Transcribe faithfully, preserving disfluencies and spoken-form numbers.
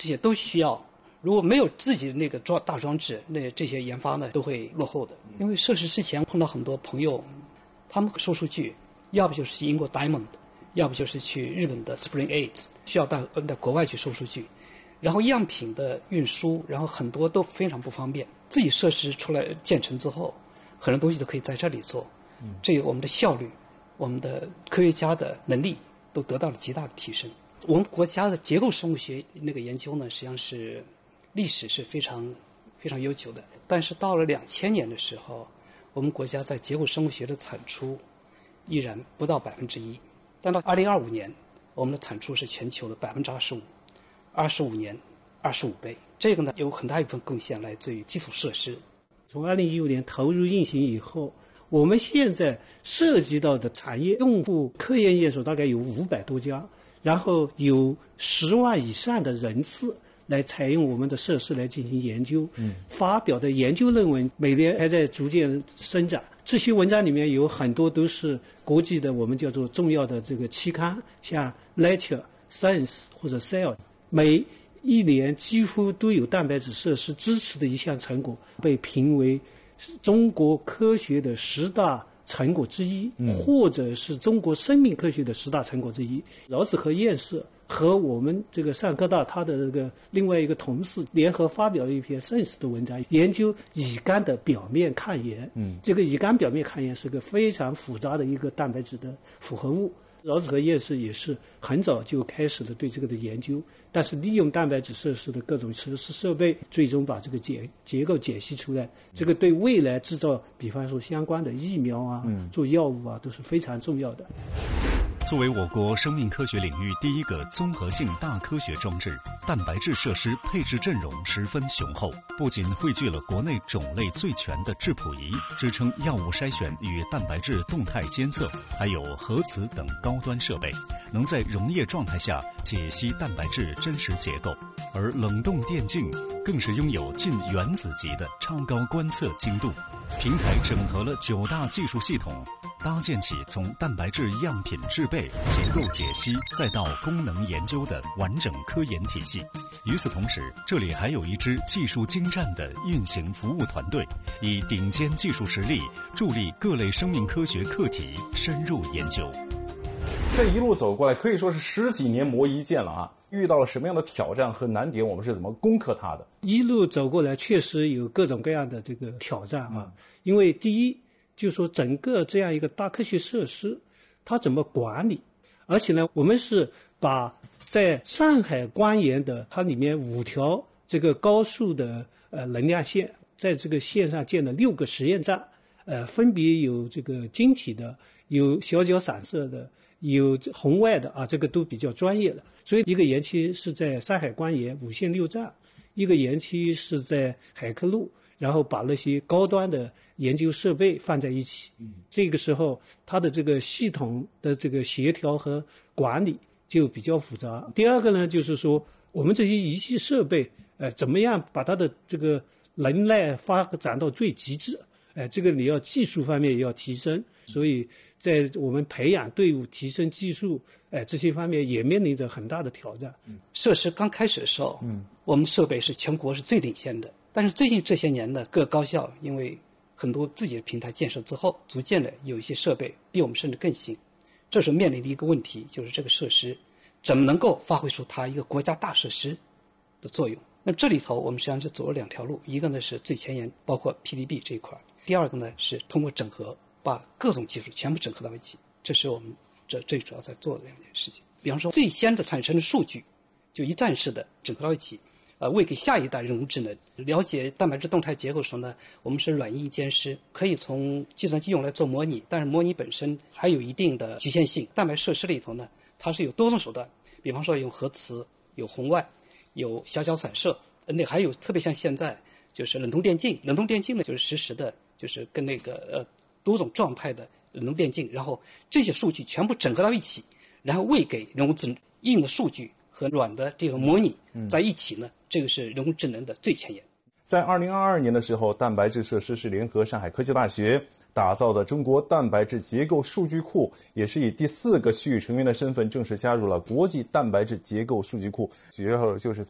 这些都需要。如果没有自己的那个装大装置，那这些研发呢都会落后的。因为设施之前碰到很多朋友，他们收数据，要不就是去英国 Diamond， 要不就是去日本的 Spring Eight， 需要到到国外去收数据，然后样品的运输，然后很多都非常不方便。自己设施出来建成之后，很多东西都可以在这里做，这个我们的效率，我们的科学家的能力都得到了极大的提升。我们国家的结构生物学那个研究呢，实际上是历史是非常非常悠久的，但是到了两千年的时候，我们国家在结构生物学的产出依然不到百分之一，但到二零二五年，我们的产出是全球的百分之二十五，二十五年二十五倍。这个呢，有很大一部分贡献来自于基础设施。 从二零一五年投入运行以后，我们现在涉及到的产业用户科研院所大概有五百多家，然后有十万以上的人次来采用我们的设施来进行研究，嗯，发表的研究论文每年还在逐渐生长。这些文章里面有很多都是国际的我们叫做重要的这个期刊，像 Nature、Science 或者 Cell， 每一年几乎都有蛋白质设施支持的一项成果被评为中国科学的十大成果之一，嗯、或者是中国生命科学的十大成果之一。饶子和院士和我们这个上科大他的这个另外一个同事联合发表了一篇 Science 的文章，研究乙肝的表面抗原。嗯，这个乙肝表面抗原是个非常复杂的一个蛋白质的复合物。饶子和院士也是很早就开始了对这个的研究，但是利用蛋白质设施的各种设施设备，最终把这个结结构解析出来，这个对未来制造比方说相关的疫苗啊、嗯、做药物啊都是非常重要的。 作为我国生命科学领域第一个综合性大科学装置，蛋白质设施配置阵容十分雄厚，不仅汇聚了国内种类最全的质谱仪，支撑药物筛选与蛋白质动态监测，还有核磁等高端设备，能在溶液状态下解析蛋白质真实结构。而冷冻电镜更是拥有近原子级的超高观测精度，平台整合了九大技术系统，搭建起从蛋白质样品制备、结构解析再到功能研究的完整科研体系。与此同时，这里还有一支技术精湛的运行服务团队，以顶尖技术实力助力各类生命科学课题深入研究。 这一路走过来，可以说是十几年磨一剑了啊！遇到了什么样的挑战和难点，我们是怎么攻克它的？ 一路走过来，确实有各种各样的这个挑战啊。嗯、因为第一，就是说整个这样一个大科学设施，它怎么管理？而且呢，我们是把在上海光研的它里面五条这个高速的呃能量线，在这个线上建了六个实验站，呃，分别有这个晶体的，有小角散射的。有红外的啊，这个都比较专业的，所以一个园区是在上海光研五线六站，一个园区是在海客路，然后把那些高端的研究设备放在一起。嗯、这个时候，它的这个系统的这个协调和管理就比较复杂。第二个呢，就是说我们这些仪器设备，呃，怎么样把它的这个能耐发展到最极致？哎、呃，这个你要技术方面也要提升，所以在我们培养队伍、提升技术，哎、呃，这些方面也面临着很大的挑战。 嗯，设施刚开始的时候，嗯，我们设备是全国是最领先的，但是最近这些年呢，各高校因为很多自己的平台建设之后，逐渐的有一些设备比我们甚至更新，这时候面临的一个问题就是这个设施怎么能够发挥出它一个国家大设施的作用。那这里头我们实际上就走了两条路，一个呢是最前沿，包括 P D B 这一块，第二个呢是通过整合，把各种技术全部整合到一起，这是我们这最主要在做的两件事情。比方说最先的产生的数据就一站式的整合到一起，呃，为给下一代人工智能了解蛋白质动态结构的时候呢，我们是软硬兼施，可以从计算机用来做模拟，但是模拟本身还有一定的局限性。蛋白设施里头呢，它是有多种手段，比方说有核磁、有红外、有小角散射，那还有特别像现在就是冷冻电镜，冷冻电镜呢就是实时的，就是跟那个呃多种状态的冷冻电镜，然后这些数据全部整合到一起，然后喂给人工智能硬的数据和软的这个模拟在一起呢，嗯、这个是人工智能的最前沿。 在二零二二年的时候，蛋白质设施是联合上海科技大学打造的中国蛋白质结构数据库，也是以第四个区域成员的身份正式加入了国际蛋白质结构数据库，主要就是